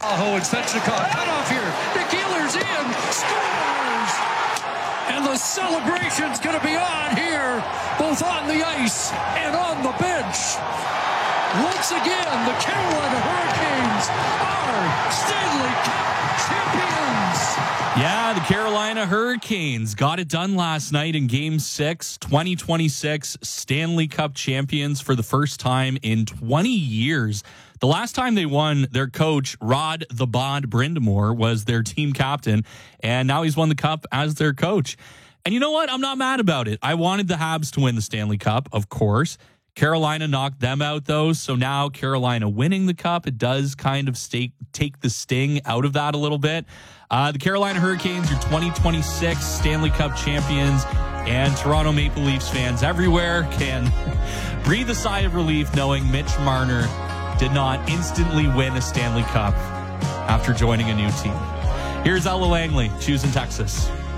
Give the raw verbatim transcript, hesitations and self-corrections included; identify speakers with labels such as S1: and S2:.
S1: Oh, and Svechnikov cut off here. Nick Ehlers in, scores! And the celebration's going to be on here, both on the ice and on the bench. Once again, the Carolina Hurricanes are Stanley Cup champions.
S2: Yeah, the Carolina Hurricanes got it done last night in Game six, twenty twenty-six Stanley Cup champions for the first time in twenty years. The last time they won, their coach, Rod the Bod Brindamore, was their team captain, and now he's won the Cup as their coach. And you know what? I'm not mad about it. I wanted the Habs to win the Stanley Cup, of course. Carolina knocked them out, though, so now Carolina winning the Cup, it does kind of stay, take the sting out of that a little bit. Uh, the Carolina Hurricanes are twenty twenty-six Stanley Cup champions, and Toronto Maple Leafs fans everywhere can breathe a sigh of relief knowing Mitch Marner did not instantly win a Stanley Cup after joining a new team. Here's Ella Langley, choosing Texas.